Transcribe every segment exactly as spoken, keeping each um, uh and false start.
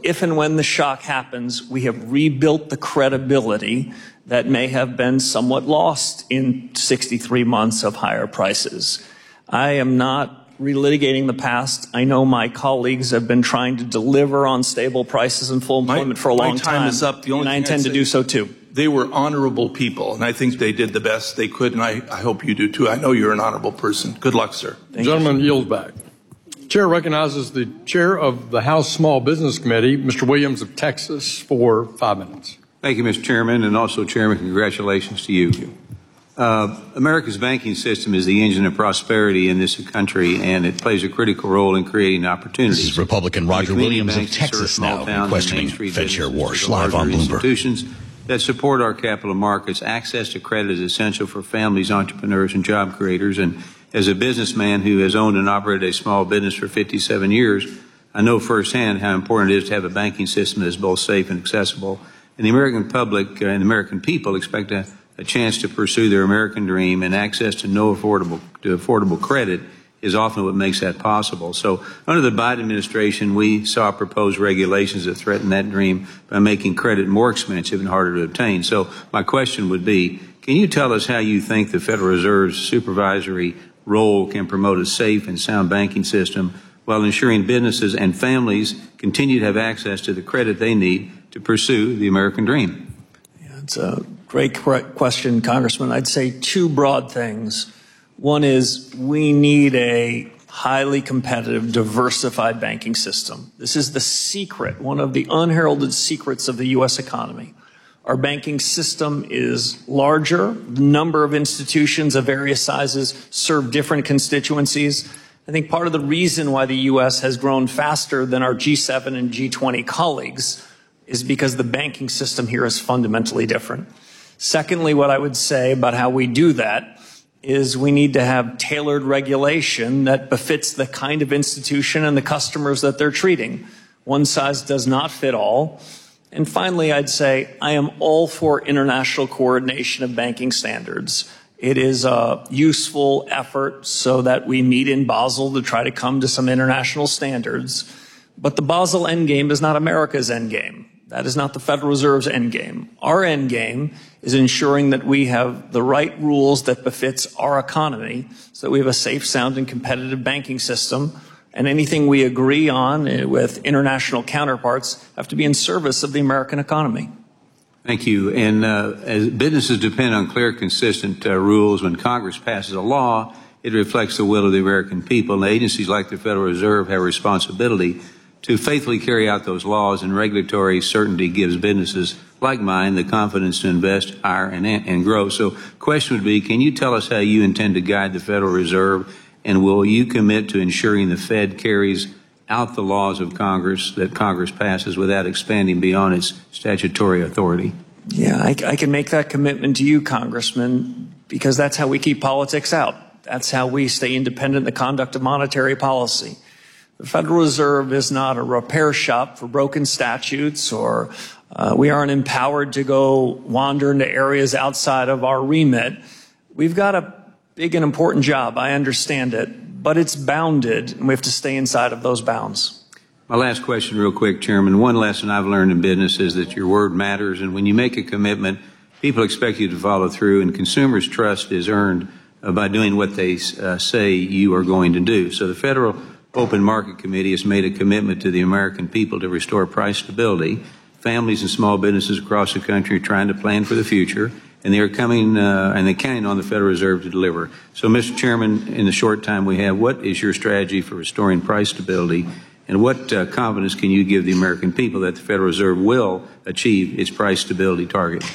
if and when the shock happens, we have rebuilt the credibility that may have been somewhat lost in sixty-three months of higher prices. I am not relitigating the past. I know my colleagues have been trying to deliver on stable prices and full employment my, for a long my time. time, is up. The only and I intend to do so too. They were honorable people, and I think they did the best they could, and I, I hope you do too. I know you're an honorable person. Good luck, sir. The gentleman yields back. Chair recognizes the chair of the House Small Business Committee, Mister Williams of Texas, for five minutes. Thank you, Mister Chairman, and also, Chairman, congratulations to you. Uh, America's banking system is the engine of prosperity in this country, and it plays a critical role in creating opportunities. This is Republican Roger Williams of Texas now questioning Fed Chair Warsh live on Bloomberg. Institutions that support our capital markets. Access to credit is essential for families, entrepreneurs, and job creators. And as a businessman who has owned and operated a small business for fifty-seven years, I know firsthand how important it is to have a banking system that is both safe and accessible. And the American public uh, and the American people expect a a chance to pursue their American dream, and access to no affordable to affordable credit is often what makes that possible. So under the Biden administration, we saw proposed regulations that threaten that dream by making credit more expensive and harder to obtain. So my question would be, can you tell us how you think the Federal Reserve's supervisory role can promote a safe and sound banking system while ensuring businesses and families continue to have access to the credit they need to pursue the American dream? Yeah, it's a great question, Congressman. I'd say two broad things. One is we need a highly competitive, diversified banking system. This is the secret, one of the unheralded secrets of the U S economy. Our banking system is larger. The number of institutions of various sizes serve different constituencies. I think part of the reason why the U S has grown faster than our G seven and G twenty colleagues is because the banking system here is fundamentally different. Secondly, what I would say about how we do that is we need to have tailored regulation that befits the kind of institution and the customers that they're treating. One size does not fit all. And finally, I'd say I am all for international coordination of banking standards. It is a useful effort so that we meet in Basel to try to come to some international standards. But the Basel endgame is not America's endgame. That is not the Federal Reserve's endgame. Our endgame is ensuring that we have the right rules that befits our economy so that we have a safe, sound, and competitive banking system. And anything we agree on with international counterparts have to be in service of the American economy. Thank you. And uh, as businesses depend on clear, consistent uh, rules, when Congress passes a law, it reflects the will of the American people. And agencies like the Federal Reserve have a responsibility to faithfully carry out those laws, and regulatory certainty gives businesses like mine the confidence to invest, hire, and, and grow. So question would be, can you tell us how you intend to guide the Federal Reserve, and will you commit to ensuring the Fed carries out the laws of Congress that Congress passes without expanding beyond its statutory authority? Yeah, I, I can make that commitment to you, Congressman, because that's how we keep politics out. That's how we stay independent in the conduct of monetary policy. The Federal Reserve is not a repair shop for broken statutes, or uh, we aren't empowered to go wander into areas outside of our remit. We've got a big and important job. I understand it, but it's bounded, and we have to stay inside of those bounds. My last question real quick, Chairman. One lesson I've learned in business is that your word matters, and when you make a commitment, people expect you to follow through, and consumers' trust is earned uh, by doing what they uh, say you are going to do. So the Federal Open Market Committee has made a commitment to the American people to restore price stability. Families and small businesses across the country are trying to plan for the future, and they are coming uh, and they're counting on the Federal Reserve to deliver. So, Mister Chairman, in the short time we have, what is your strategy for restoring price stability, and what uh, confidence can you give the American people that the Federal Reserve will achieve its price stability target?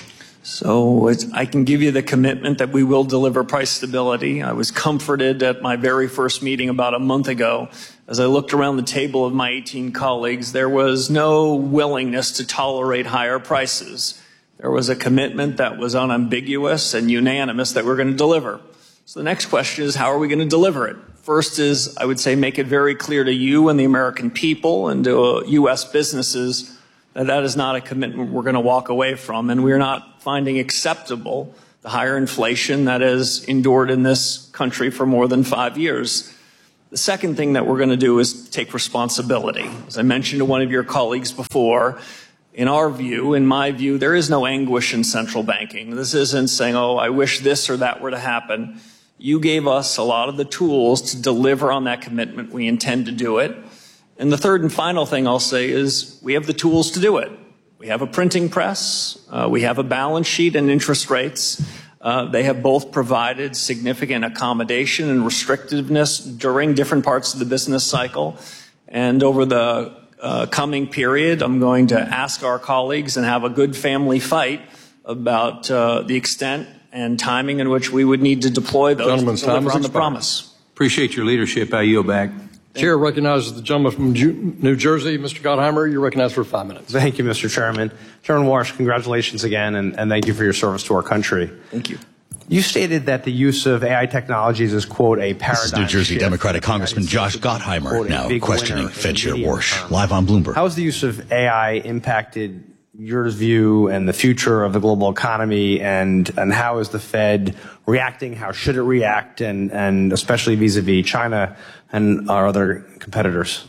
So it's, I can give you the commitment that we will deliver price stability. I was comforted at my very first meeting about a month ago. As I looked around the table of my eighteen colleagues, there was no willingness to tolerate higher prices. There was a commitment that was unambiguous and unanimous that we're going to deliver. So the next question is, how are we going to deliver it? First is, I would say, make it very clear to you and the American people and to uh, U S businesses that that is not a commitment we're going to walk away from, and we're not finding acceptable the higher inflation that has endured in this country for more than five years. The second thing that we're going to do is take responsibility. As I mentioned to one of your colleagues before, in our view, in my view, there is no anguish in central banking. This isn't saying, oh, I wish this or that were to happen. You gave us a lot of the tools to deliver on that commitment. We intend to do it. And the third and final thing I'll say is we have the tools to do it. We have a printing press. Uh, we have a balance sheet and interest rates. Uh, they have both provided significant accommodation and restrictiveness during different parts of the business cycle. And over the uh, coming period, I'm going to ask our colleagues and have a good family fight about uh, the extent and timing in which we would need to deploy those Gentleman's to deliver time on is the promise. Appreciate your leadership. I yield back. Chair recognizes the gentleman from Ju- New Jersey, Mister Gottheimer. You're recognized for five minutes. Thank you, Mister Chairman. Chairman Warsh, congratulations again, and, and thank you for your service to our country. Thank you. You stated that the use of A I technologies is, quote, a paradigm This is New Jersey shift. Democratic Congressman Josh Gottheimer Quote, a now big questioning winner in Fed the Chair medium Warsh, term. live on Bloomberg. How has the use of A I impacted your view and the future of the global economy, and, and how is the Fed reacting? How should it react, and, and especially vis-a-vis China and our other competitors?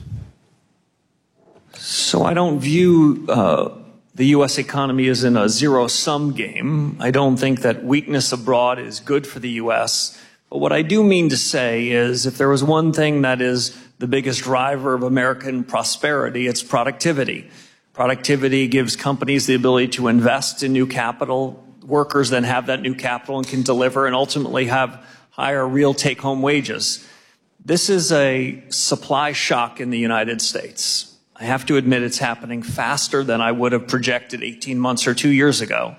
So I don't view uh, the U S economy as in a zero-sum game. I don't think that weakness abroad is good for the U S. But what I do mean to say is if there was one thing that is the biggest driver of American prosperity, it's productivity. Productivity gives companies the ability to invest in new capital. Workers then have that new capital and can deliver and ultimately have higher real take-home wages. This is a supply shock in the United States. I have to admit it's happening faster than I would have projected eighteen months or two years ago.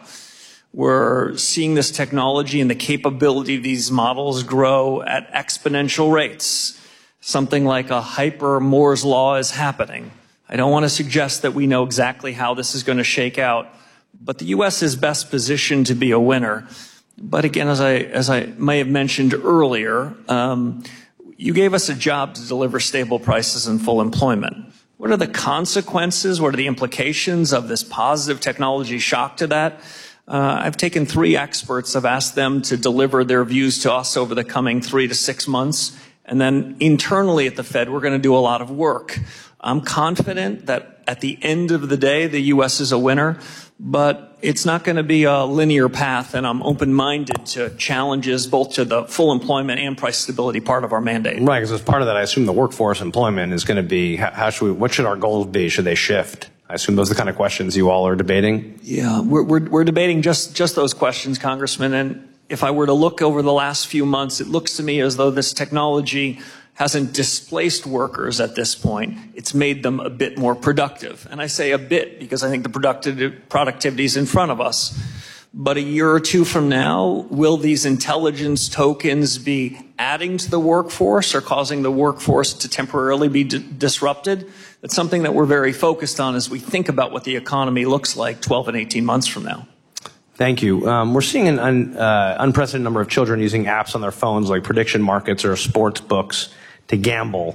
We're seeing this technology and the capability of these models grow at exponential rates. Something like a hyper Moore's law is happening. I don't want to suggest that we know exactly how this is going to shake out, but the U S is best positioned to be a winner. But again, as I, as I may have mentioned earlier, um, you gave us a job to deliver stable prices and full employment. What are the consequences? What are the implications of this positive technology shock to that? Uh, I've taken three experts. I've asked them to deliver their views to us over the coming three to six months. And then internally at the Fed, we're going to do a lot of work. I'm confident that at the end of the day, the U S is a winner, but it's not going to be a linear path, and I'm open-minded to challenges both to the full employment and price stability part of our mandate. Right, because as part of that, I assume the workforce employment is going to be, how, how should we, what should our goals be? Should they shift? I assume those are the kind of questions you all are debating. Yeah, we're, we're, we're debating just, just those questions, Congressman, and if I were to look over the last few months, it looks to me as though this technology hasn't displaced workers at this point. It's made them a bit more productive. And I say a bit because I think the productiv- productivity is in front of us. But a year or two from now, will these intelligence tokens be adding to the workforce or causing the workforce to temporarily be d- disrupted? That's something that we're very focused on as we think about what the economy looks like twelve and eighteen months from now. Thank you. Um, we're seeing an un, uh, unprecedented number of children using apps on their phones like prediction markets or sports books to gamble.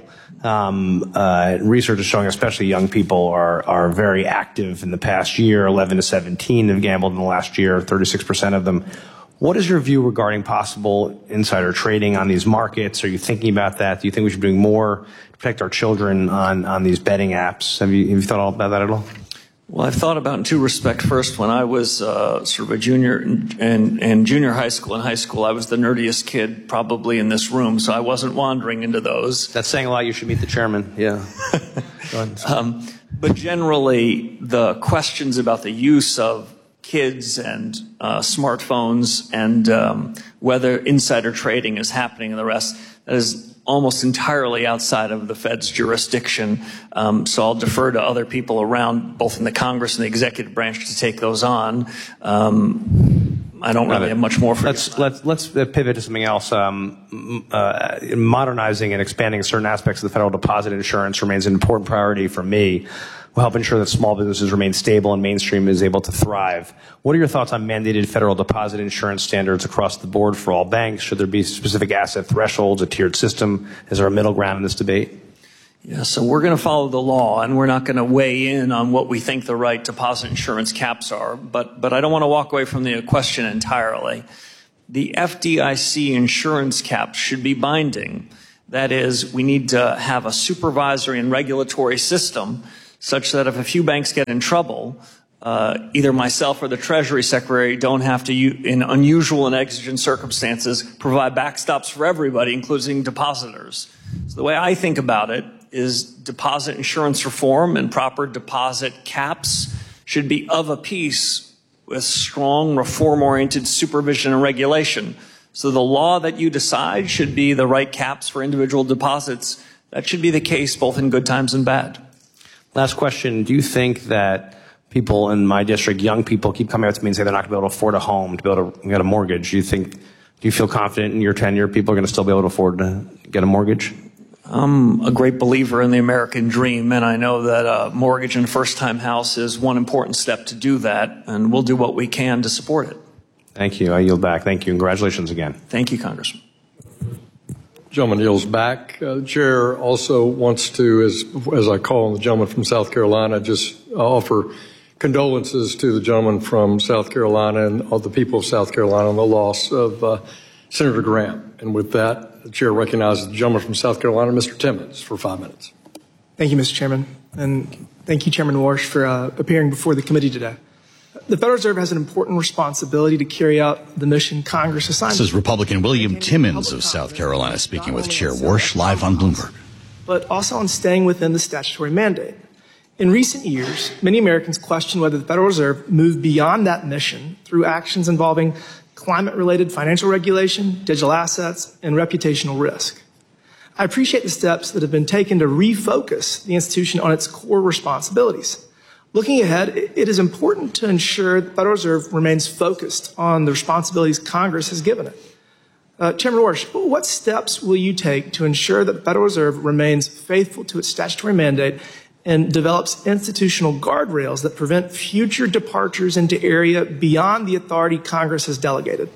Um, uh, research is showing especially young people are, are very active in the past year. eleven to seventeen have gambled in the last year, thirty-six percent of them. What is your view regarding possible insider trading on these markets? Are you thinking about that? Do you think we should be doing more to protect our children on, on these betting apps? Have you, have you thought about that at all? Well, I've thought about in two respects. First, when I was uh, sort of a junior and, and, and junior high school and high school, I was the nerdiest kid probably in this room, so I wasn't wandering into those. That's saying a lot. You should meet the chairman. Yeah. Go ahead. Um, but generally, the questions about the use of kids and uh, smartphones and um, whether insider trading is happening and the rest, that is almost entirely outside of the Fed's jurisdiction. Um, so I'll defer to other people around, both in the Congress and the executive branch, to take those on. Um, I don't really have much more for let's, you. Let's, let's pivot to something else. Um, uh, modernizing and expanding certain aspects of the federal deposit insurance remains an important priority for me. Will help ensure that small businesses remain stable and mainstream is able to thrive. What are your thoughts on mandated federal deposit insurance standards across the board for all banks? Should there be specific asset thresholds, a tiered system? Is there a middle ground in this debate? Yeah, so we're going to follow the law, and we're not going to weigh in on what we think the right deposit insurance caps are. But, but I don't want to walk away from the question entirely. The F D I C insurance caps should be binding. That is, we need to have a supervisory and regulatory system such that if a few banks get in trouble, uh, either myself or the Treasury Secretary don't have to, in unusual and exigent circumstances, provide backstops for everybody, including depositors. So the way I think about it is deposit insurance reform and proper deposit caps should be of a piece with strong reform-oriented supervision and regulation. So the law that you decide should be the right caps for individual deposits. That should be the case both in good times and bad. Last question. Do you think that people in my district, young people, keep coming up to me and say they're not going to be able to afford a home, to be able to get a mortgage? Do you think, do you feel confident in your tenure people are going to still be able to afford to get a mortgage? I'm a great believer in the American dream, and I know that a mortgage and first-time house is one important step to do that, and we'll do what we can to support it. Thank you. I yield back. Thank you. Congratulations again. Thank you, Congressman. Gentleman yields back. Uh, the chair also wants to, as, as I call on the gentleman from South Carolina, just offer condolences to the gentleman from South Carolina and all the people of South Carolina on the loss of uh, Senator Graham. And with that, the chair recognizes the gentleman from South Carolina, Mister Timmons, for five minutes. Thank you, Mister Chairman. And thank you, Chairman Warsh, for uh, appearing before the committee today. The Federal Reserve has an important responsibility to carry out the mission Congress assigned. This is Republican William Timmons of South Carolina speaking with Chair Warsh live on Bloomberg. But also on staying within the statutory mandate. In recent years, many Americans question whether the Federal Reserve moved beyond that mission through actions involving climate-related financial regulation, digital assets, and reputational risk. I appreciate the steps that have been taken to refocus the institution on its core responsibilities. Looking ahead, it is important to ensure the Federal Reserve remains focused on the responsibilities Congress has given it. Uh, Chairman Warsh, what steps will you take to ensure that the Federal Reserve remains faithful to its statutory mandate and develops institutional guardrails that prevent future departures into area beyond the authority Congress has delegated?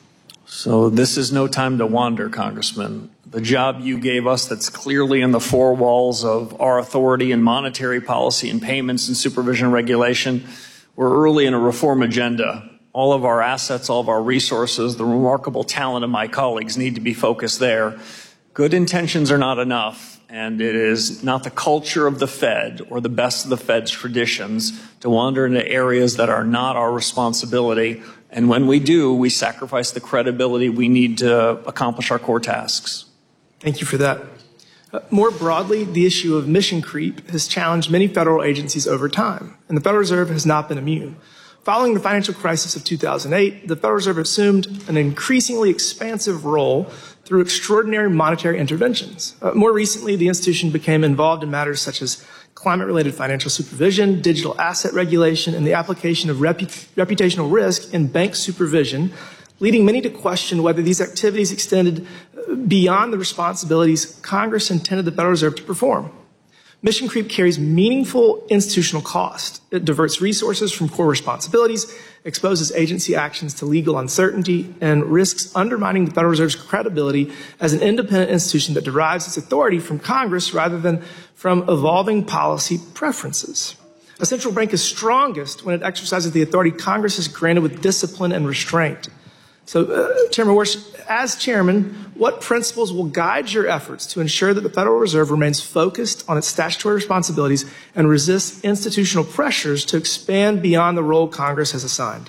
So this is no time to wander, Congressman. The job you gave us that's clearly in the four walls of our authority in monetary policy and payments and supervision and regulation, we're early in a reform agenda. All of our assets, all of our resources, the remarkable talent of my colleagues need to be focused there. Good intentions are not enough, and it is not the culture of the Fed or the best of the Fed's traditions to wander into areas that are not our responsibility. And when we do, we sacrifice the credibility we need to accomplish our core tasks. Thank you for that. Uh, more broadly, the issue of mission creep has challenged many federal agencies over time, and the Federal Reserve has not been immune. Following the financial crisis of two thousand eight, the Federal Reserve assumed an increasingly expansive role through extraordinary monetary interventions. Uh, more recently, the institution became involved in matters such as climate-related financial supervision, digital asset regulation, and the application of repu reputational risk in bank supervision, leading many to question whether these activities extended beyond the responsibilities Congress intended the Federal Reserve to perform. Mission creep carries meaningful institutional cost. It diverts resources from core responsibilities, exposes agency actions to legal uncertainty, and risks undermining the Federal Reserve's credibility as an independent institution that derives its authority from Congress rather than from evolving policy preferences. A central bank is strongest when it exercises the authority Congress has granted with discipline and restraint. So, uh, Chairman Warsh, as chairman, what principles will guide your efforts to ensure that the Federal Reserve remains focused on its statutory responsibilities and resists institutional pressures to expand beyond the role Congress has assigned?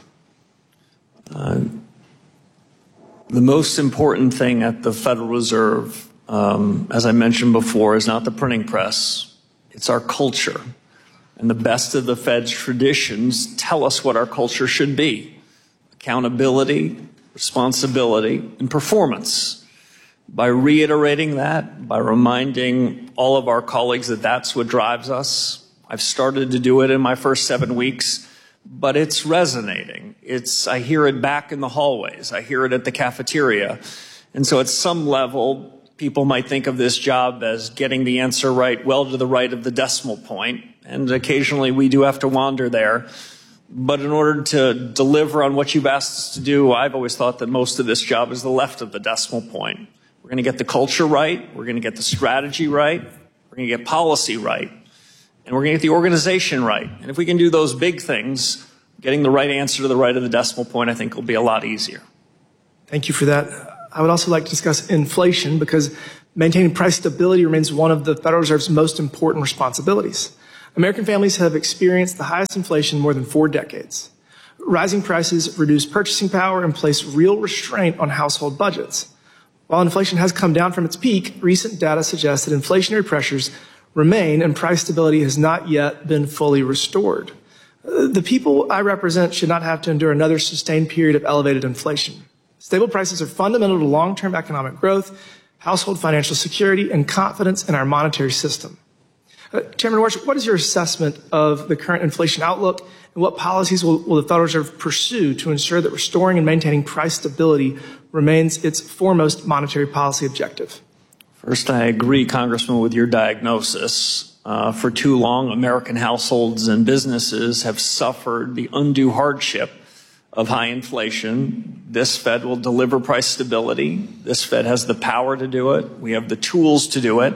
Uh, the most important thing at the Federal Reserve, um, as I mentioned before, is not the printing press. It's our culture. And the best of the Fed's traditions tell us what our culture should be. Accountability, responsibility, and performance. By reiterating that, by reminding all of our colleagues that that's what drives us, I've started to do it in my first seven weeks, but it's resonating. It's, I hear it back in the hallways. I hear it at the cafeteria. And so at some level, people might think of this job as getting the answer right, well to the right of the decimal point. And occasionally we do have to wander there. But in order to deliver on what you've asked us to do, I've always thought that most of this job is the left of the decimal point. We're going to get the culture right. We're going to get the strategy right. We're going to get policy right. And we're going to get the organization right. And if we can do those big things, getting the right answer to the right of the decimal point, I think will be a lot easier. Thank you for that. I would also like to discuss inflation because Maintaining price stability remains one of the Federal Reserve's most important responsibilities. American families have experienced the highest inflation in more than four decades. Rising prices reduce purchasing power and place real restraint on household budgets. While inflation has come down from its peak, recent data suggests that inflationary pressures remain and price stability has not yet been fully restored. The people I represent should not have to endure another sustained period of elevated inflation. Stable prices are fundamental to long-term economic growth, household financial security, and confidence in our monetary system. Uh, Chairman Warsh, what is your assessment of the current inflation outlook, and what policies will, will the Federal Reserve pursue to ensure that restoring and maintaining price stability remains its foremost monetary policy objective? First, I agree, Congressman, with your diagnosis. Uh, for too long, American households and businesses have suffered the undue hardship of high inflation. This Fed will deliver price stability. This Fed has the power to do it. We have the tools to do it.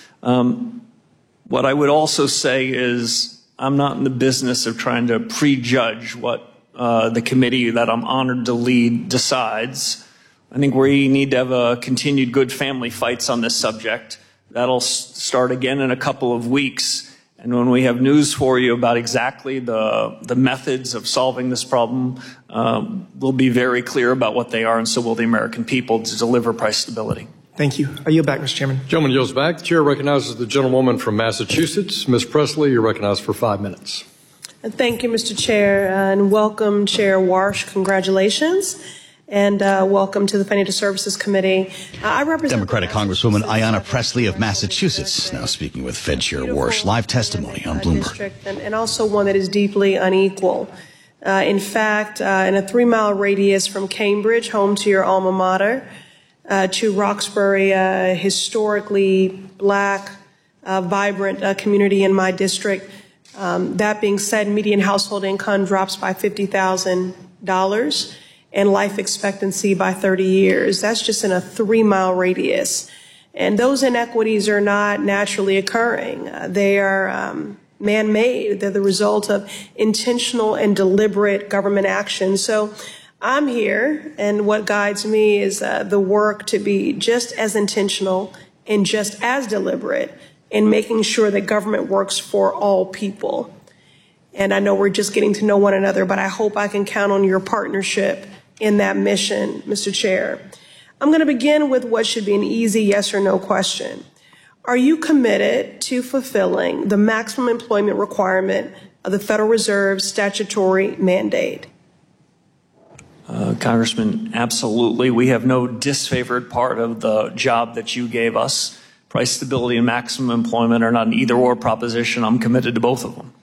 Um, what I would also say is I'm not in the business of trying to prejudge what uh, the committee that I'm honored to lead decides. I think we need to have a continued good family fights on this subject. That'll start again in a couple of weeks. And when we have news for you about exactly the, the methods of solving this problem, um, we'll be very clear about what they are, and so will the American people, to deliver price stability. Thank you. I yield back, Mister Chairman. Gentleman yields back. The chair recognizes the gentlewoman from Massachusetts. Miz Presley, you're recognized for five minutes. Thank you, Mister Chair, and welcome, Chair Warsh. Congratulations. And uh, welcome to the Financial Services Committee. Uh, I represent Democratic Congresswoman Ayanna Pressley of Massachusetts, now speaking with Fed Chair Warsh. Live testimony on Bloomberg. District, and, and also one that is deeply unequal. Uh, in fact, uh, in a three-mile radius from Cambridge, home to your alma mater, uh, to Roxbury, a historically black, uh, vibrant uh, community in my district. Um, that being said, median household income drops by fifty thousand dollars. And life expectancy by thirty years. That's just in a three-mile radius. And those inequities are not naturally occurring. Uh, they are um, man-made. They're the result of intentional and deliberate government action. So I'm here, and what guides me is uh, the work to be just as intentional and just as deliberate in making sure that government works for all people. And I know we're just getting to know one another, but I hope I can count on your partnership in that mission, Mister Chair. I'm going to begin with what should be an easy yes or no question. Are you committed to fulfilling the maximum employment requirement of the Federal Reserve's statutory mandate? Uh, Congressman, absolutely. We have no disfavored part of the job that you gave us. Price stability and maximum employment are not an either-or proposition. I'm committed to both of them.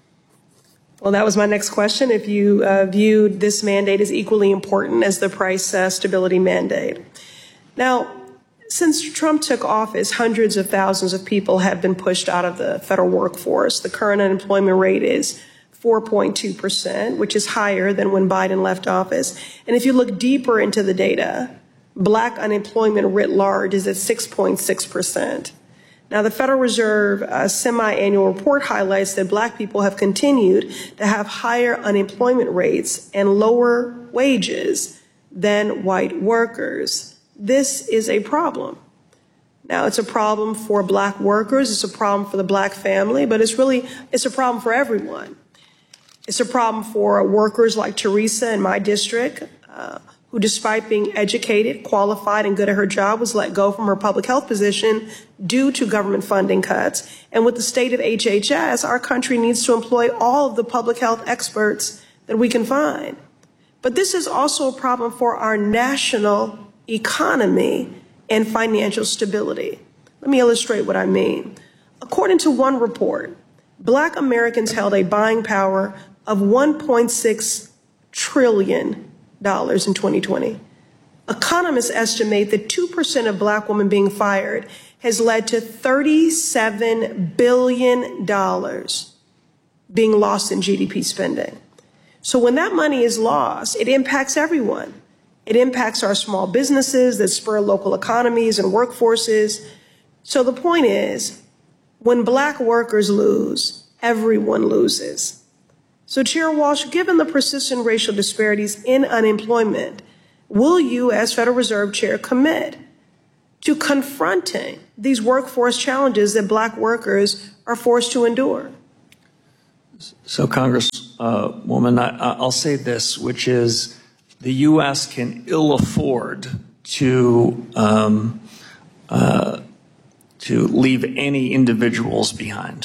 Well, that was my next question. If you uh, viewed this mandate as equally important as the price uh, stability mandate. Now, since Trump took office, hundreds of thousands of people have been pushed out of the federal workforce. The current unemployment rate is four point two percent, which is higher than when Biden left office. And if you look deeper into the data, black unemployment writ large is at six point six percent. Now, the Federal Reserve uh, semi-annual report highlights that black people have continued to have higher unemployment rates and lower wages than white workers. This is a problem. Now, it's a problem for black workers, it's a problem for the black family, but it's really, it's a problem for everyone. It's a problem for workers like Teresa in my district, uh, who, despite being educated, qualified, and good at her job, was let go from her public health position due to government funding cuts. And with the state of H H S, our country needs to employ all of the public health experts that we can find. But this is also a problem for our national economy and financial stability. Let me illustrate what I mean. According to one report, black Americans held a buying power of one point six trillion dollars in twenty twenty. Economists estimate that two percent of black women being fired has led to thirty-seven billion dollars being lost in G D P spending. So when that money is lost, it impacts everyone. It impacts our small businesses that spur local economies and workforces. So the point is, when black workers lose, everyone loses. So, Chair Walsh, given the persistent racial disparities in unemployment, will you, as Federal Reserve Chair, commit to confronting these workforce challenges that black workers are forced to endure? So, Congresswoman, uh, I, I'll say this, which is the U S can ill afford to um, uh, to leave any individuals behind.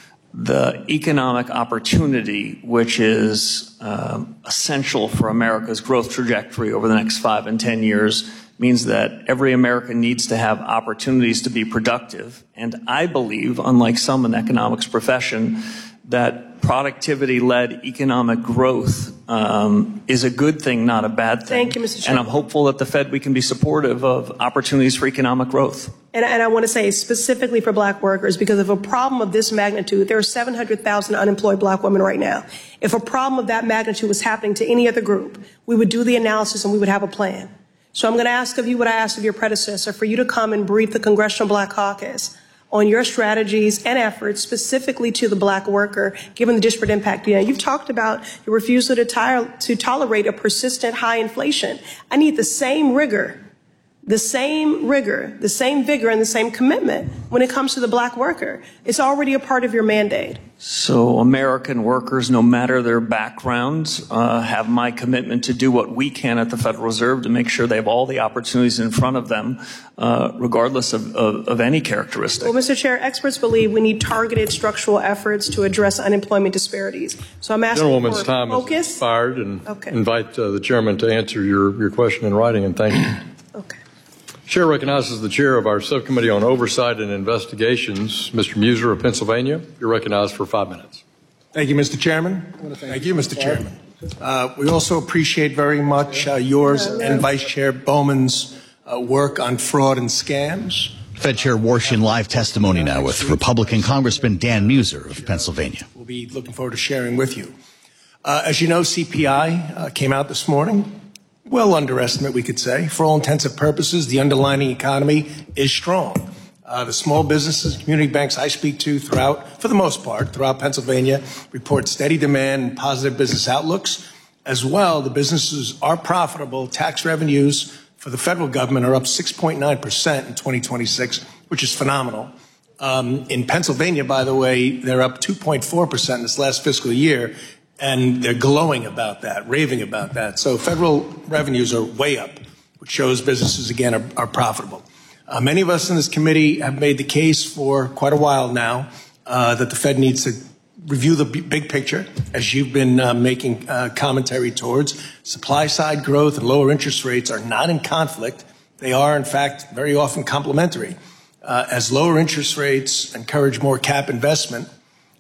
The economic opportunity, which is um, essential for America's growth trajectory over the next five and ten years, means that every American needs to have opportunities to be productive. And I believe, unlike some in the economics profession, that productivity-led economic growth um, is a good thing, not a bad thing. Thank you, Mister Chairman. And I'm hopeful that the Fed, we can be supportive of opportunities for economic growth. And, and I want to say specifically for black workers, because of a problem of this magnitude, there are seven hundred thousand unemployed black women right now. If a problem of that magnitude was happening to any other group, we would do the analysis and we would have a plan. So I'm going to ask of you what I asked of your predecessor, for you to come and brief the Congressional Black Caucus on your strategies and efforts specifically to the black worker, given the disparate impact. You know, you've talked about your refusal to, tire, to tolerate a persistent high inflation. I need the same rigor, the same rigor, the same vigor, and the same commitment when it comes to the black worker. It's already a part of your mandate. So American workers, no matter their backgrounds, uh, have my commitment to do what we can at the Federal Reserve to make sure they have all the opportunities in front of them, uh, regardless of, of, of any characteristic. Well, Mister Chair, experts believe we need targeted structural efforts to address unemployment disparities. So I'm asking Gentlewoman's for time focus. has expired, and okay. invite uh, the chairman to answer your, your question in writing, and thank you. Okay. Chair recognizes the chair of our subcommittee on oversight and investigations, Mister Muser of Pennsylvania. You're recognized for five minutes. Thank you, Mister Chairman. Thank you, Mister Chairman. Uh, we also appreciate very much uh, yours and Vice Chair Bowman's uh, work on fraud and scams. Fed Chair Warsh in live testimony now with Republican Congressman Dan Muser of Pennsylvania. We'll be looking forward to sharing with you. Uh, as you know, C P I uh, came out this morning. Well underestimate, we could say. For all intents and purposes, the underlying economy is strong. Uh, the small businesses, community banks I speak to throughout, for the most part, throughout Pennsylvania, report steady demand and positive business outlooks. As well, the businesses are profitable. Tax revenues for the federal government are up six point nine percent in twenty twenty-six, which is phenomenal. Um, in Pennsylvania, by the way, they're up two point four percent this last fiscal year. And they're glowing about that, raving about that. So federal revenues are way up, which shows businesses, again, are, are profitable. Uh, many of us in this committee have made the case for quite a while now uh, that the Fed needs to review the b- big picture, as you've been uh, making uh, commentary towards. Supply side growth and lower interest rates are not in conflict. They are, in fact, very often complementary. Uh, as lower interest rates encourage more cap investment,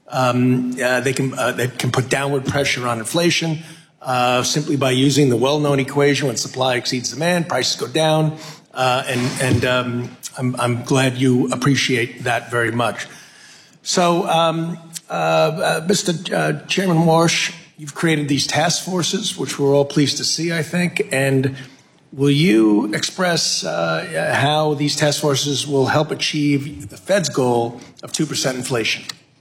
Um, uh, they can uh, they can put downward pressure on inflation uh, simply by using the well-known equation: when supply exceeds demand, prices go down. Uh, and and um, I'm, I'm glad you appreciate that very much. So, um, uh, uh, Mister Uh, Chairman Warsh, you've created these task forces, which we're all pleased to see, I think. And will you express uh, how these task forces will help achieve the Fed's goal of two percent inflation?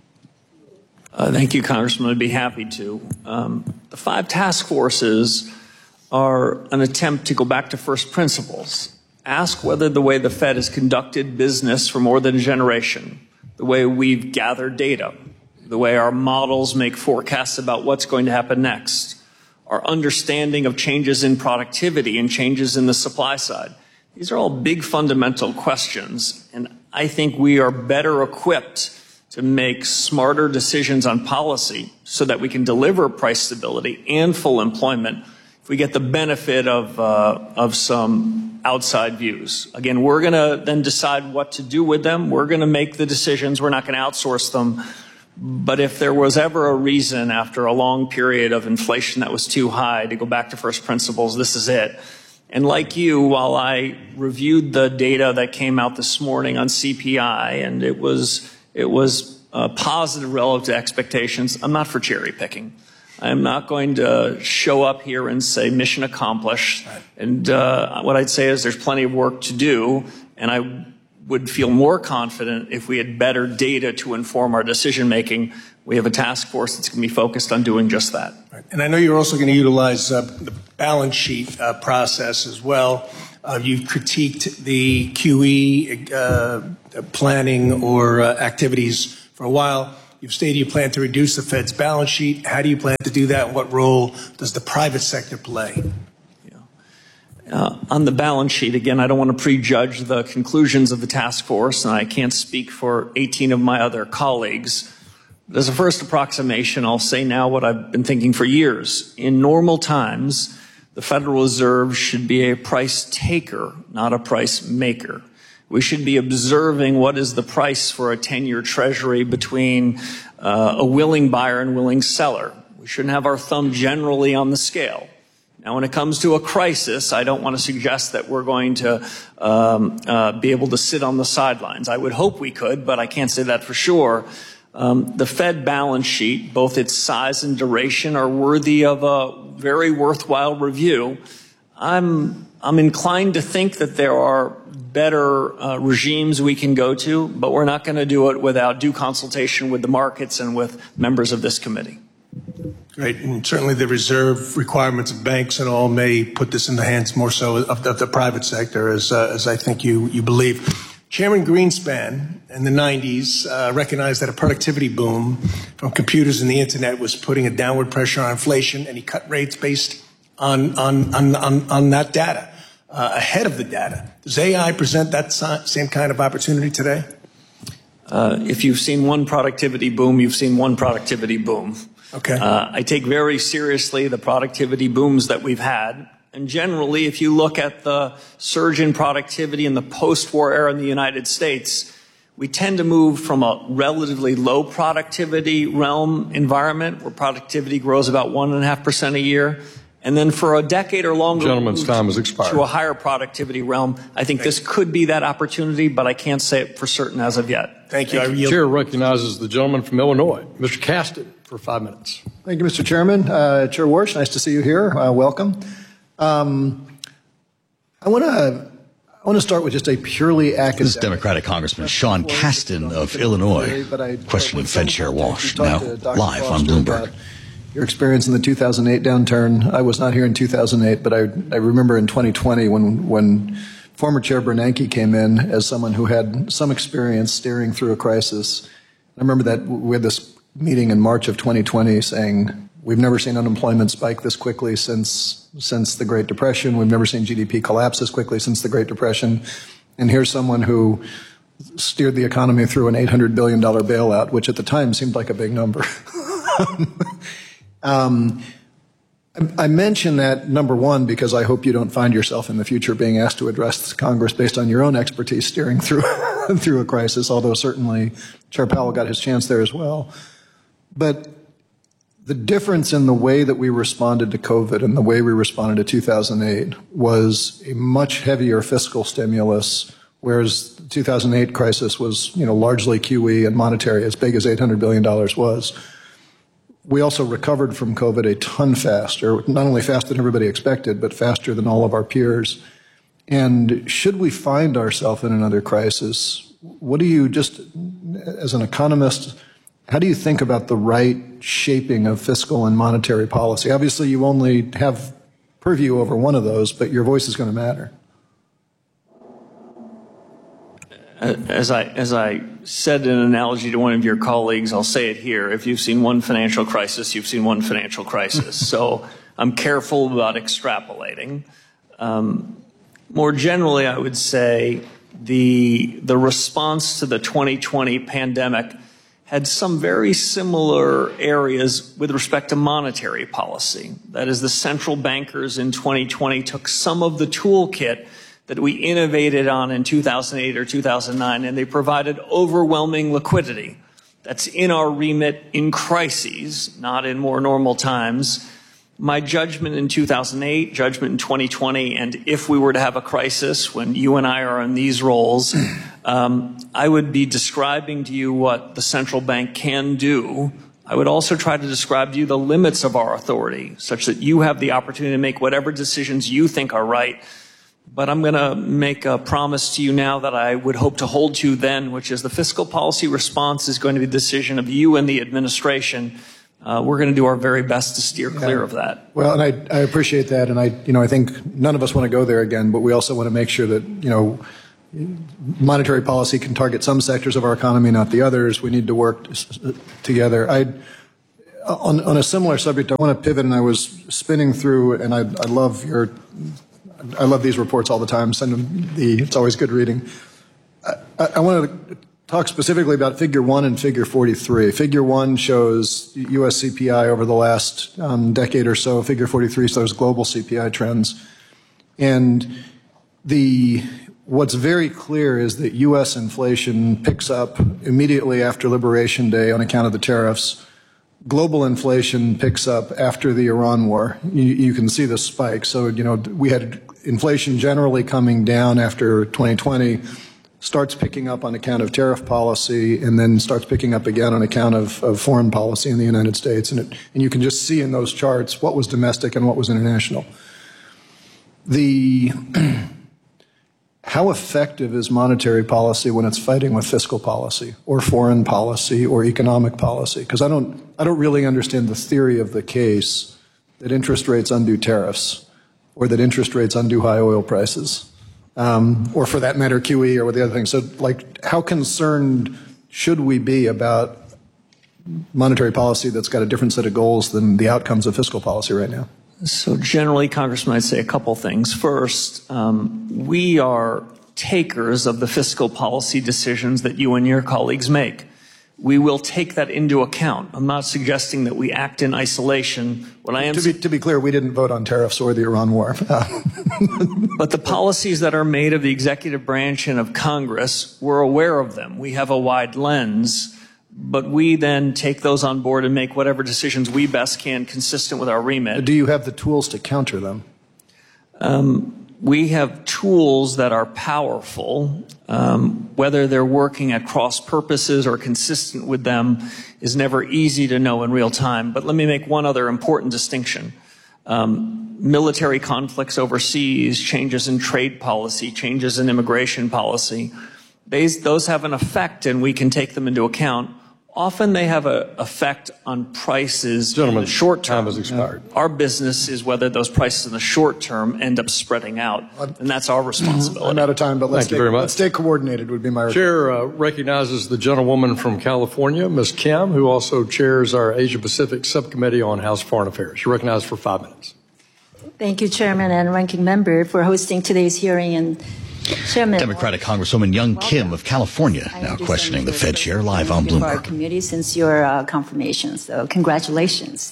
Uh, thank you, Congressman. I'd be happy to. Um, the five task forces are an attempt to go back to first principles. Ask whether the way the Fed has conducted business for more than a generation, the way we've gathered data, the way our models make forecasts about what's going to happen next, our understanding of changes in productivity and changes in the supply side. These are all big fundamental questions, and I think we are better equipped to make smarter decisions on policy so that we can deliver price stability and full employment if we get the benefit of, uh, of some outside views. Again, we're going to then decide what to do with them. We're going to make the decisions. We're not going to outsource them. But if there was ever a reason after a long period of inflation that was too high to go back to first principles, this is it. And like you, while I reviewed the data that came out this morning on C P I, and it was It was uh, positive relative to expectations, I'm not for cherry picking. I'm not going to show up here and say mission accomplished. Right. And uh, what I'd say is there's plenty of work to do, and I would feel more confident if we had better data to inform our decision making. We have a task force that's going to be focused on doing just that. Right. And I know you're also going to utilize uh, the balance sheet uh, process as well. Uh, you've critiqued the Q E uh, planning or uh, activities for a while. You've stated you plan to reduce the Fed's balance sheet. How do you plan to do that? What role does the private sector play? Uh, on the balance sheet, again, I don't want to prejudge the conclusions of the task force, and I can't speak for eighteen of my other colleagues. But as a first approximation, I'll say now what I've been thinking for years. In normal times, the Federal Reserve should be a price taker, not a price maker. We should be observing what is the price for a ten-year treasury between uh, a willing buyer and willing seller. We shouldn't have our thumb generally on the scale. Now, when it comes to a crisis, I don't want to suggest that we're going to um, uh, be able to sit on the sidelines. I would hope we could, but I can't say that for sure. Um, the Fed balance sheet, both its size and duration, are worthy of a very worthwhile review. I'm, I'm inclined to think that there are better uh, regimes we can go to, but we're not going to do it without due consultation with the markets and with members of this committee. Great, and certainly the reserve requirements of banks and all may put this in the hands more so of the, of the private sector, as, uh, as I think you, you believe. Chairman Greenspan in the nineties uh, recognized that a productivity boom from computers and the internet was putting a downward pressure on inflation, and he cut rates based on, on, on, on, on that data, uh, ahead of the data. Does A I present that same kind of opportunity today? Uh, if you've seen one productivity boom, you've seen one productivity boom. Okay. Uh, I take very seriously the productivity booms that we've had. And generally, if you look at the surge in productivity in the post-war era in the United States, we tend to move from a relatively low productivity realm environment where productivity grows about one and a half percent a year. And then for a decade or longer, Gentleman's time has expired. To a higher productivity realm. I think this could be that opportunity, but I can't say it for certain as of yet. Thank you. The chair recognizes the gentleman from Illinois, Mister Caston, for five minutes. Thank you, Mister Chairman. Uh, Chair Warsh, nice to see you here. Uh, welcome. Um, I want to I want to start with just a purely academic. This is Democratic Congressman Sean Caston of Illinois, questioning Fed Chair Walsh, now live on Bloomberg. Your experience in the two thousand eight downturn. I was not here in two thousand eight, but I, I remember in twenty twenty when, when former Chair Bernanke came in as someone who had some experience steering through a crisis. I remember that we had this meeting in March of twenty twenty saying, we've never seen unemployment spike this quickly since, since the Great Depression. We've never seen G D P collapse this quickly since the Great Depression. And here's someone who steered the economy through an eight hundred billion dollars bailout, which at the time seemed like a big number. Um, I mention that, number one, because I hope you don't find yourself in the future being asked to address Congress based on your own expertise steering through through a crisis, although certainly Chair Powell got his chance there as well. But the difference in the way that we responded to COVID and the way we responded to two thousand eight was a much heavier fiscal stimulus, whereas the two thousand eight crisis was, you know, largely Q E and monetary, as big as eight hundred billion dollars was. We also recovered from COVID a ton faster, not only faster than everybody expected, but faster than all of our peers. And should we find ourselves in another crisis, what do you, just as an economist, how do you think about the right shaping of fiscal and monetary policy? Obviously, you only have purview over one of those, but your voice is going to matter. As I, as I said in an analogy to one of your colleagues, I'll say it here. If you've seen one financial crisis, you've seen one financial crisis. So I'm careful about extrapolating. Um, more generally, I would say the, the response to the twenty twenty pandemic had some very similar areas with respect to monetary policy. That is, the central bankers in twenty twenty took some of the toolkit that we innovated on in two thousand eight or two thousand nine, and they provided overwhelming liquidity. That's in our remit in crises, not in more normal times. My judgment in two thousand eight, judgment in twenty twenty, and if we were to have a crisis when you and I are in these roles, um, I would be describing to you what the central bank can do. I would also try to describe to you the limits of our authority, such that you have the opportunity to make whatever decisions you think are right. But I'm going to make a promise to you now that I would hope to hold to then, which is the fiscal policy response is going to be the decision of you and the administration. uh, we're going to do our very best to steer clear yeah. of that. Well, and I, I appreciate that, and I, you know, I think none of us want to go there again, but we also want to make sure that, you know, monetary policy can target some sectors of our economy, not the others. We need to work together. I, on, on a similar subject, I want to pivot, and I was spinning through, and I, I love your, I love these reports all the time. Send them the, it's always good reading. I, I want to talk specifically about Figure one and Figure forty-three. Figure one shows U S C P I over the last um, decade or so. Figure forty-three shows global C P I trends. And the what's very clear is that U S inflation picks up immediately after Liberation Day on account of the tariffs. Global inflation picks up after the Iran war. You, you can see the spike. So, you know, we had inflation generally coming down after twenty twenty, starts picking up on account of tariff policy, and then starts picking up again on account of, of foreign policy in the United States. And, it, and you can just see in those charts what was domestic and what was international. The how effective is monetary policy when it's fighting with fiscal policy or foreign policy or economic policy? Because I don't, I don't really understand the theory of the case that interest rates undo tariffs or that interest rates undo high oil prices. Um, or for that matter, Q E or the other things. So, like, how concerned should we be about monetary policy that's got a different set of goals than the outcomes of fiscal policy right now? So generally, Congressman, I'd say a couple things. First, um, we are takers of the fiscal policy decisions that you and your colleagues make. We will take that into account. I'm not suggesting that we act in isolation. What I am to, be, to be clear, we didn't vote on tariffs or the Iran war. But the policies that are made of the executive branch and of Congress, we're aware of them. We have a wide lens, but we then take those on board and make whatever decisions we best can consistent with our remit. Do you have the tools to counter them? Um, we have tools that are powerful. Um, whether they're working at cross purposes or consistent with them is never easy to know in real time. But let me make one other important distinction. Um, military conflicts overseas, changes in trade policy, changes in immigration policy, they, those have an effect and we can take them into account. Often they have an effect on prices Gentlemen, in the short term. time has expired. Our business is whether those prices in the short term end up spreading out, and that's our responsibility. I'm out of time, but let's, Thank you stay, very much. let's stay coordinated would be my request. Chair uh, recognizes the gentlewoman from California, Miz Kim, who also chairs our Asia Pacific Subcommittee on House Foreign Affairs. You're recognized for five minutes. Thank you, Chairman and Ranking Member, for hosting today's hearing. And Chairman, Democratic Congresswoman Young Kim of California now questioning the Fed chair live on for our Bloomberg. committee since your uh, confirmation, so congratulations.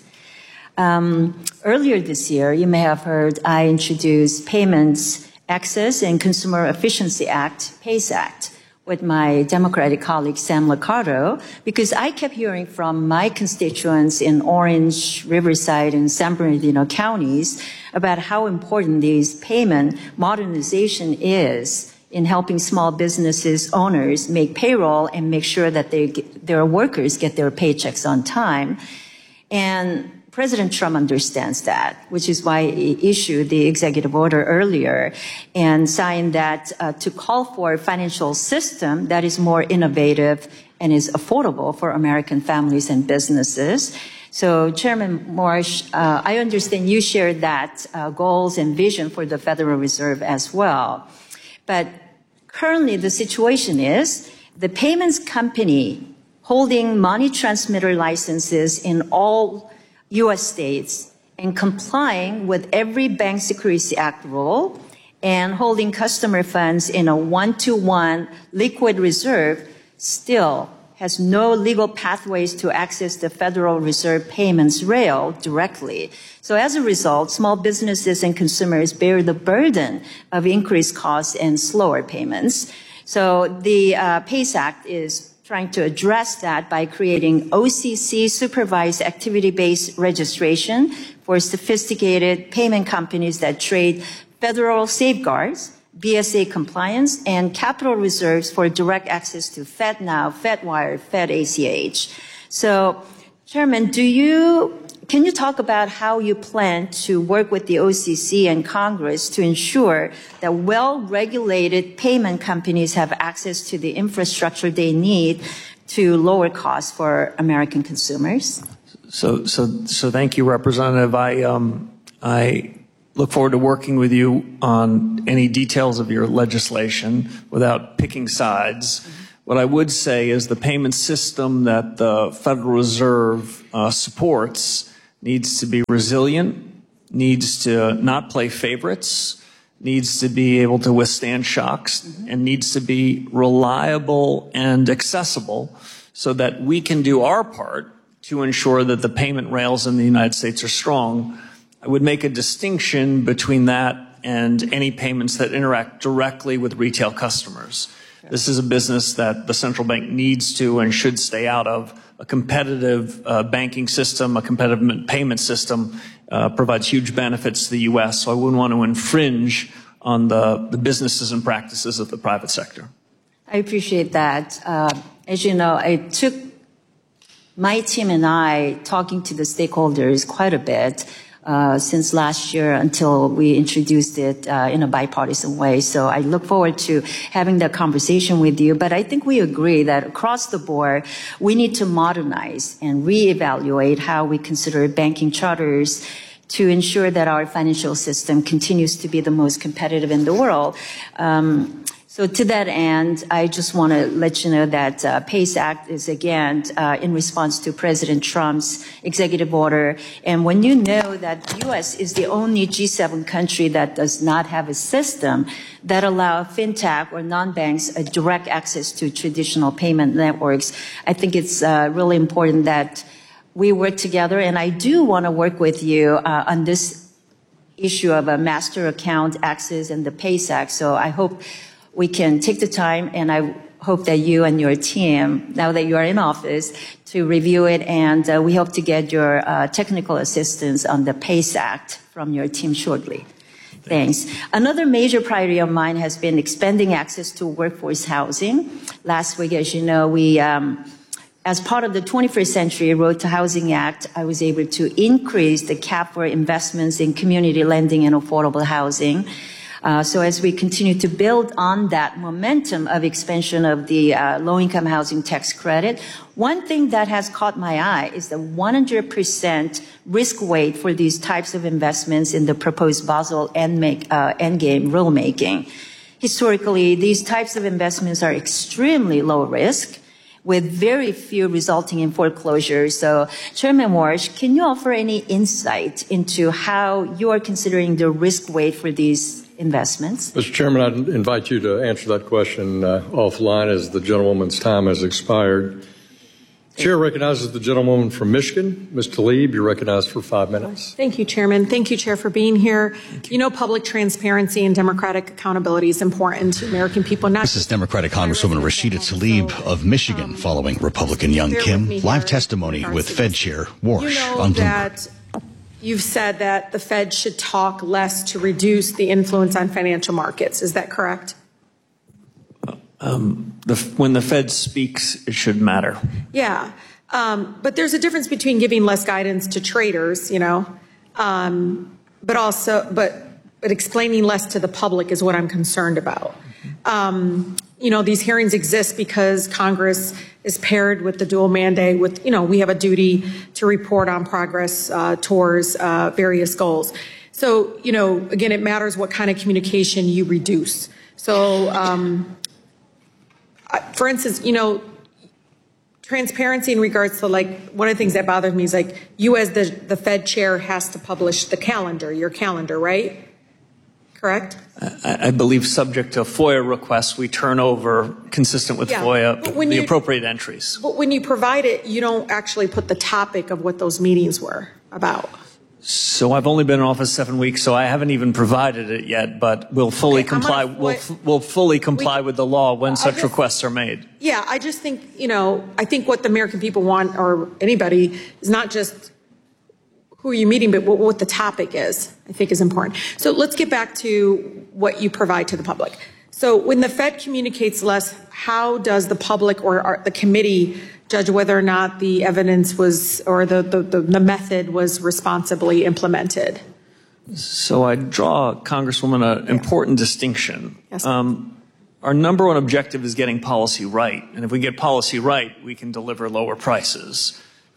Um, earlier this year, you may have heard I introduced Payments Access and Consumer Efficiency Act, PACE Act, with my Democratic colleague Sam Liccardo, because I kept hearing from my constituents in Orange, Riverside, and San Bernardino counties about how important these payment modernization is in helping small businesses owners make payroll and make sure that they get, their workers get their paychecks on time. And President Trump understands that, which is why he issued the executive order earlier and signed that uh, to call for a financial system that is more innovative and is affordable for American families and businesses. So, Chairman Morsh, uh, I understand you share that uh, goals and vision for the Federal Reserve as well. But currently the situation is the payments company holding money transmitter licenses in all U S states and complying with every Bank Secrecy Act rule and holding customer funds in a one-to-one liquid reserve still has no legal pathways to access the Federal Reserve payments rail directly. So as a result, small businesses and consumers bear the burden of increased costs and slower payments. So the uh, PACE Act is trying to address that by creating O C C supervised activity-based registration for sophisticated payment companies that trade federal safeguards, B S A compliance, and capital reserves for direct access to FedNow, FedWire, FedACH. So, Chairman, do you, can you talk about how you plan to work with the O C C and Congress to ensure that well-regulated payment companies have access to the infrastructure they need to lower costs for American consumers? So, so, so thank you, Representative. I, um, I look forward to working with you on any details of your legislation without picking sides. What I would say is the payment system that the Federal Reserve uh, supports needs to be resilient, needs to not play favorites, needs to be able to withstand shocks, mm-hmm. and needs to be reliable and accessible so that we can do our part to ensure that the payment rails in the United States are strong. I would make a distinction between that and any payments that interact directly with retail customers. Okay. This is a business that the central bank needs to and should stay out of. A competitive uh, banking system, a competitive payment system uh, provides huge benefits to the U S, so I wouldn't want to infringe on the, the businesses and practices of the private sector. I appreciate that. Uh, as you know, I took my team and I talking to the stakeholders quite a bit uh, since last year until we introduced it uh, in a bipartisan way. So I look forward to having that conversation with you. But I think we agree that across the board, we need to modernize and reevaluate how we consider banking charters to ensure that our financial system continues to be the most competitive in the world. Um, So to that end, I just want to let you know that uh, PACE Act is, again, uh, in response to President Trump's executive order. And when you know that the U S is the only G seven country that does not have a system that allows fintech or non-banks a direct access to traditional payment networks, I think it's uh, really important that we work together. And I do want to work with you uh, on this issue of a master account access and the PACE Act. So I hope we can take the time, and I hope that you and your team, now that you are in office, to review it, and uh, we hope to get your uh, technical assistance on the PACE Act from your team shortly. Thanks. Another major priority of mine has been expanding access to workforce housing. Last week, as you know, we, um, as part of the twenty-first Century Road to Housing Act, I was able to increase the cap for investments in community lending and affordable housing. Uh, so as we continue to build on that momentum of expansion of the uh, low-income housing tax credit, one thing that has caught my eye is the one hundred percent risk weight for these types of investments in the proposed Basel Endgame uh, Endgame rulemaking. Historically, these types of investments are extremely low risk, with very few resulting in foreclosure. So, Chairman Warsh, can you offer any insight into how you are considering the risk weight for these investments? Mister Chairman, I'd invite you to answer that question uh, offline as the gentlewoman's time has expired. Chair recognizes the gentlewoman from Michigan. Miz Tlaib, you're recognized for five minutes. Thank you, Chairman. Thank you, Chair, for being here. You. you know, public transparency and democratic accountability is important to American people. Not this is Democratic Congresswoman Rashida Tlaib of Michigan, um, following Republican Young Kim. Live testimony with Fed Chair Warsh you know on Bloomberg. That you've said that the Fed should talk less to reduce the influence on financial markets. Is that correct? Um, the, when the Fed speaks, it should matter. Yeah. Um, but there's a difference between giving less guidance to traders, you know, um, but also, but, but explaining less to the public is what I'm concerned about. Um, you know, these hearings exist because Congress is paired with the dual mandate with, you know, we have a duty to report on progress uh, towards uh, various goals. So, you know, again, it matters what kind of communication you reduce. So, um, for instance, you know, transparency in regards to, like, one of the things that bothers me is, like, you as the, the Fed chair has to publish the calendar, your calendar, right? Correct? I, I believe subject to FOIA requests, we turn over, consistent with yeah, FOIA, the you, appropriate entries. But when you provide it, you don't actually put the topic of what those meetings were about. So I've only been in office seven weeks, so I haven't even provided it yet, but we'll fully okay, comply, gonna, we'll, we'll fully comply we, with the law when such just, requests are made. Yeah, I just think, you know, I think what the American people want, or anybody, is not just who are you meeting, but what, what the topic is, I think is important. So let's get back to what you provide to the public. So when the Fed communicates less, how does the public or, or the committee judge whether or not the evidence was, or the, the, the, the method was responsibly implemented? So I draw, Congresswoman, an important distinction. Yes. Um, our number one objective is getting policy right. And if we get policy right, we can deliver lower prices.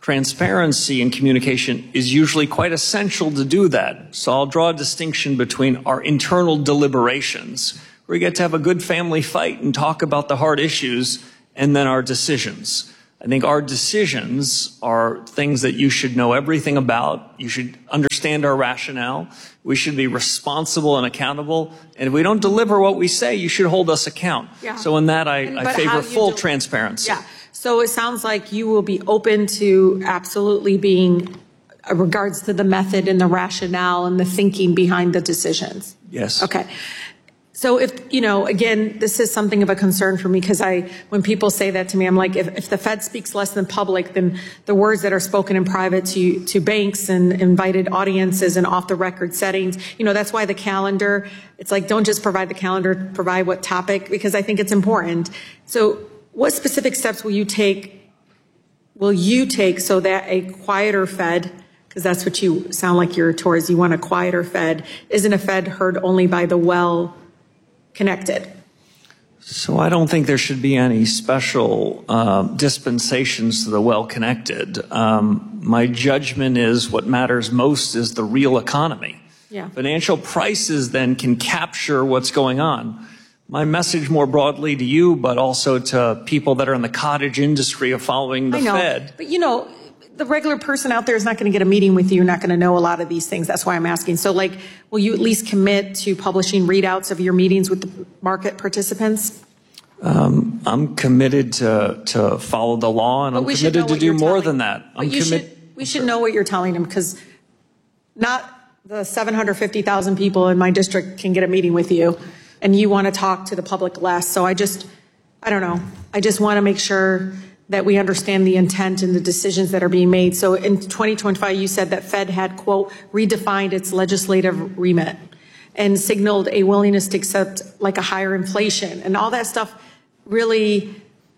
Transparency in communication is usually quite essential to do that. So I'll draw a distinction between our internal deliberations, where we get to have a good family fight and talk about the hard issues, and then our decisions. I think our decisions are things that you should know everything about. You should understand our rationale. We should be responsible and accountable. And if we don't deliver what we say, you should hold us account. Yeah. So in that, I, And- I but favor how you full do- transparency. Yeah. So it sounds like you will be open to absolutely being, uh, regards to the method and the rationale and the thinking behind the decisions. Yes. Okay. So if, you know, again, this is something of a concern for me because I, when people say that to me, I'm like, if, if the Fed speaks less than public, then the words that are spoken in private to, to banks and invited audiences and off the record settings, you know, that's why the calendar, it's like, don't just provide the calendar, provide what topic, because I think it's important. So what specific steps will you take, will you take so that a quieter Fed, because that's what you sound like you're towards, you want a quieter Fed, isn't a Fed heard only by the well connected? So I don't think there should be any special uh, dispensations to the well-connected. Um, my judgment is what matters most is the real economy. Yeah. Financial prices then can capture what's going on. My message more broadly to you, but also to people that are in the cottage industry of following the I know, Fed. but you know, the regular person out there is not going to get a meeting with you, not going to know a lot of these things. That's why I'm asking. So, like, will you at least commit to publishing readouts of your meetings with the market participants? Um, I'm committed to, to follow the law, and But I'm we should committed know to what do you're more telling- than that. But I'm you commit- should, we should know what you're telling them, because not the seven hundred fifty thousand people in my district can get a meeting with you, and you want to talk to the public less. So I just, I don't know. I just want to make sure that we understand the intent and the decisions that are being made. So in twenty twenty-five, you said that Fed had, quote, redefined its legislative remit and signaled a willingness to accept like a higher inflation, and all that stuff really,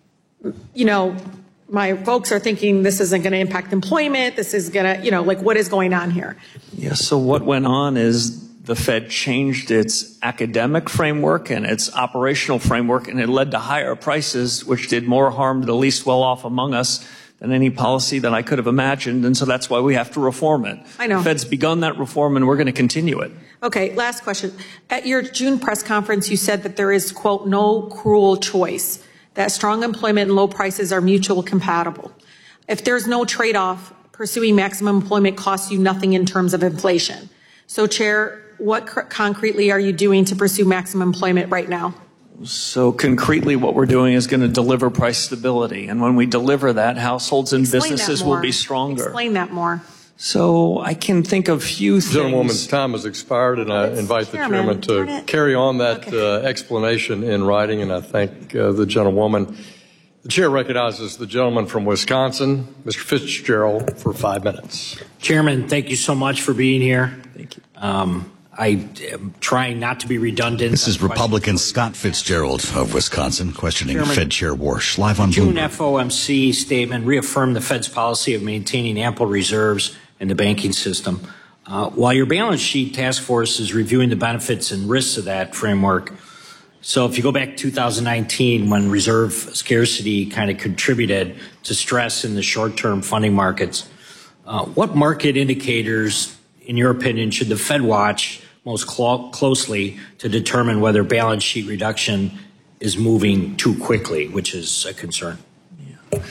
you know, my folks are thinking this isn't going to impact employment. This is going to, you know, like, what is going on here? Yeah, so what went on is the Fed changed its academic framework and its operational framework, and it led to higher prices, which did more harm to the least well-off among us than any policy that I could have imagined. And so that's why we have to reform it. I know. The Fed's begun that reform, and we're going to continue it. Okay, last question. At your June press conference, you said that there is, quote, no cruel choice, that strong employment and low prices are mutually compatible. If there's no trade-off, pursuing maximum employment costs you nothing in terms of inflation. So, Chair, what cr- concretely are you doing to pursue maximum employment right now? So concretely, what we're doing is going to deliver price stability. And when we deliver that, households and Explain that businesses more. will be stronger. Explain that more. So I can think of few things. Gentlewoman's time has expired, and I invite the Chairman, chairman darn to it. carry on that Okay. uh, explanation in writing, and I thank uh, the gentlewoman. The chair recognizes the gentleman from Wisconsin, Mister Fitzgerald, for five minutes. Chairman, thank you so much for being here. Thank you. Um, I am trying not to be redundant. This is Republican Scott Fitzgerald of Wisconsin questioning Chairman, Fed Chair Warsh live on June Bloomberg. F O M C statement reaffirmed the Fed's policy of maintaining ample reserves in the banking system. Uh, while your balance sheet task force is reviewing the benefits and risks of that framework, so if you go back to two thousand nineteen, when reserve scarcity kind of contributed to stress in the short-term funding markets, uh, what market indicators, in your opinion, should the Fed watch most clo- closely to determine whether balance sheet reduction is moving too quickly, which is a concern? Yeah.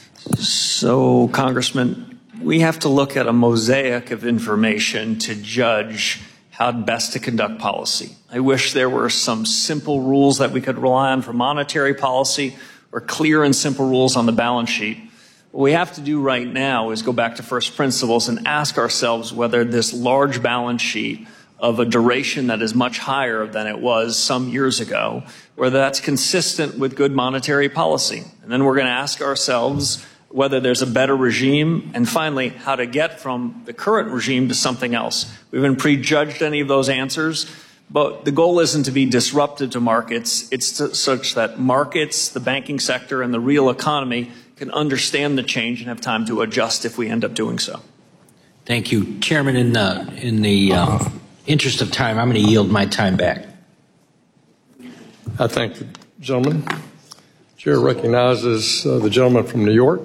So, Congressman, we have to look at a mosaic of information to judge how best to conduct policy. I wish there were some simple rules that we could rely on for monetary policy, or clear and simple rules on the balance sheet. What we have to do right now is go back to first principles and ask ourselves whether this large balance sheet of a duration that is much higher than it was some years ago, whether that's consistent with good monetary policy. And then we're going to ask ourselves whether there's a better regime, and finally, how to get from the current regime to something else. We haven't prejudged any of those answers, but the goal isn't to be disruptive to markets. It's to, such that markets, the banking sector, and the real economy can understand the change and have time to adjust if we end up doing so. Thank you. Chairman, in the, in the uh, interest of time, I'm going to yield my time back. I thank the gentleman. Chair recognizes uh, the gentleman from New York,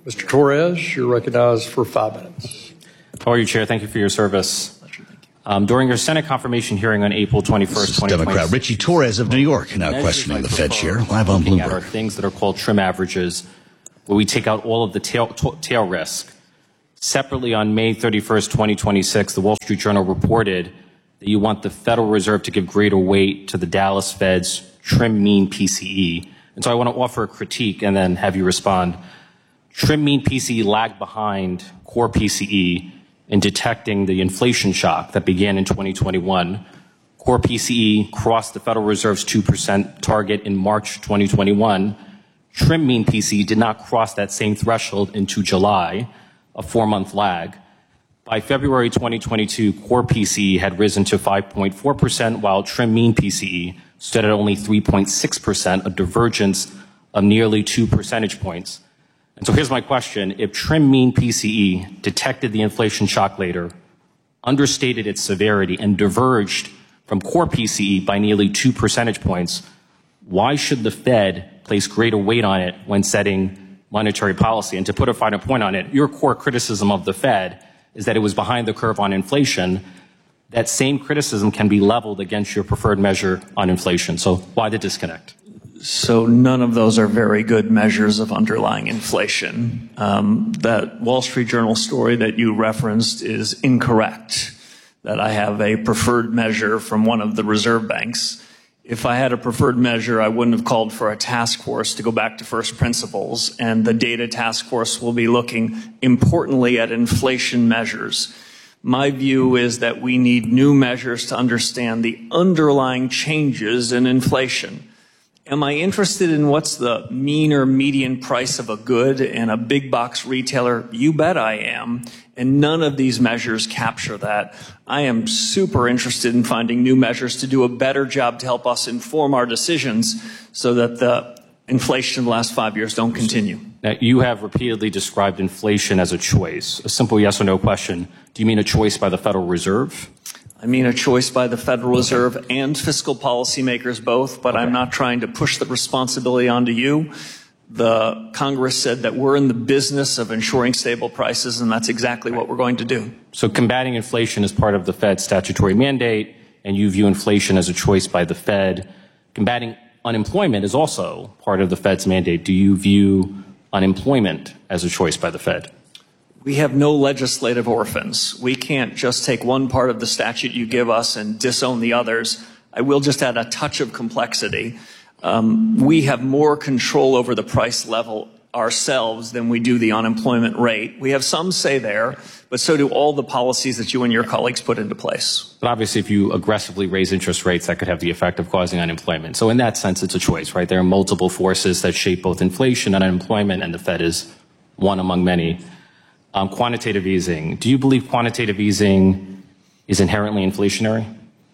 Mister Torres, you're recognized for five minutes. How are you, Chair? Thank you for your service. Um, during your Senate confirmation hearing on April twenty-first, twenty twenty-six, Democrat Richie Torres of New York now questioning the Fed chair live on Bloomberg. Are Bloomberg. things that are called trim averages, where we take out all of the tail, tail risk. Separately, on May thirty-first, twenty twenty-six, the Wall Street Journal reported that you want the Federal Reserve to give greater weight to the Dallas Fed's trim mean P C E. And so I want to offer a critique and then have you respond. Trim mean P C E lagged behind core P C E in detecting the inflation shock that began in twenty twenty-one. Core P C E crossed the Federal Reserve's two percent target in March twenty twenty-one. Trim mean P C E did not cross that same threshold into July, a four-month lag. By February twenty twenty-two, core P C E had risen to five point four percent, while trim mean P C E stood at only three point six percent, a divergence of nearly two percentage points. And so here's my question. If trim mean P C E detected the inflation shock later, understated its severity, and diverged from core P C E by nearly two percentage points, why should the Fed place greater weight on it when setting monetary policy? And to put a finer point on it, your core criticism of the Fed is that it was behind the curve on inflation. That same criticism can be leveled against your preferred measure on inflation. So why the disconnect? So none of those are very good measures of underlying inflation. Um, that Wall Street Journal story that you referenced is incorrect, that I have a preferred measure from one of the reserve banks. If I had a preferred measure, I wouldn't have called for a task force to go back to first principles, and the data task force will be looking importantly at inflation measures. My view is that we need new measures to understand the underlying changes in inflation. Am I interested in what's the mean or median price of a good in a big box retailer? You bet I am. And none of these measures capture that. I am super interested in finding new measures to do a better job to help us inform our decisions so that the inflation of the last five years don't continue. Now, you have repeatedly described inflation as a choice. A simple yes or no question. Do you mean a choice by the Federal Reserve? I mean a choice by the Federal Reserve and fiscal policymakers both, but okay. I'm not trying to push the responsibility onto you. The Congress said that we're in the business of ensuring stable prices, and that's exactly what we're going to do. So combating inflation is part of the Fed's statutory mandate, and you view inflation as a choice by the Fed. Combating unemployment is also part of the Fed's mandate. Do you view unemployment as a choice by the Fed? We have no legislative orphans. We can't just take one part of the statute you give us and disown the others. I will just add a touch of complexity. Um, we have more control over the price level ourselves than we do the unemployment rate. We have some say there, but so do all the policies that you and your colleagues put into place. But obviously, if you aggressively raise interest rates, that could have the effect of causing unemployment. So in that sense, it's a choice, right? There are multiple forces that shape both inflation and unemployment, and the Fed is one among many. Um, quantitative easing. Do you believe quantitative easing is inherently inflationary?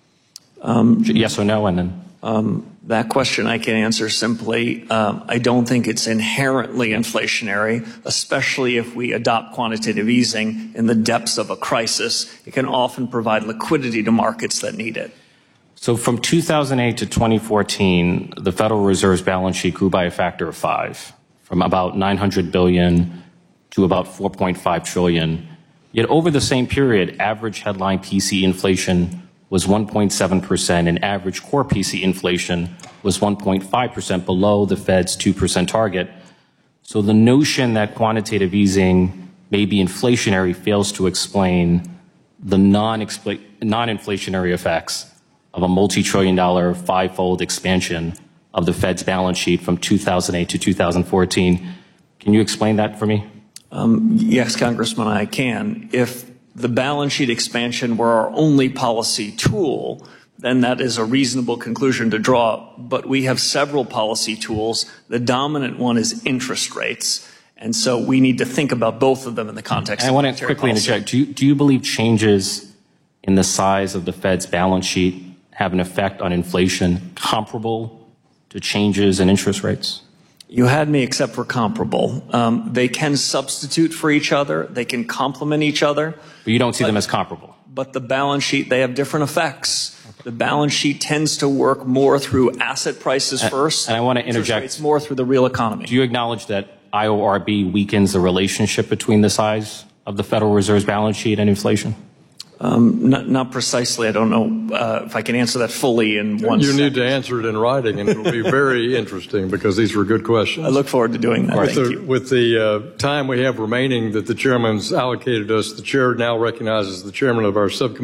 Um, yes or no, and then? Um, that question I can answer simply. Um, I don't think it's inherently inflationary, especially if we adopt quantitative easing in the depths of a crisis. It can often provide liquidity to markets that need it. So from two thousand eight to twenty fourteen, the Federal Reserve's balance sheet grew by a factor of five, from about nine hundred billion dollars to about four point five trillion dollars. Yet over the same period, average headline P C E inflation was one point seven percent and average core P C E inflation was one point five percent below the Fed's two percent target. So the notion that quantitative easing may be inflationary fails to explain the non-inflationary effects of a multi-trillion dollar five-fold expansion of the Fed's balance sheet from two thousand eight to two thousand fourteen. Can you explain that for me? Um, yes, Congressman, I can. If the balance sheet expansion were our only policy tool, then that is a reasonable conclusion to draw. But we have several policy tools. The dominant one is interest rates. And so we need to think about both of them in the context and of I want to quickly policy. interject. Do you, do you believe changes in the size of the Fed's balance sheet have an effect on inflation comparable to changes in interest rates? You had me except for comparable. Um, they can substitute for each other. They can complement each other. But you don't see but, them as comparable. But the balance sheet, they have different effects. Okay. The balance sheet tends to work more through asset prices and, first. And I want to interject. It's more through the real economy. Do you acknowledge that I O R B weakens the relationship between the size of the Federal Reserve's balance sheet and inflation? Um, not, not precisely. I don't know uh, if I can answer that fully in one You second. need to answer it in writing, and it will be very interesting because these were good questions. I look forward to doing that. With Thank the, you. with the uh, time we have remaining that the chairman's allocated us, the chair now recognizes the chairman of our subcommittee.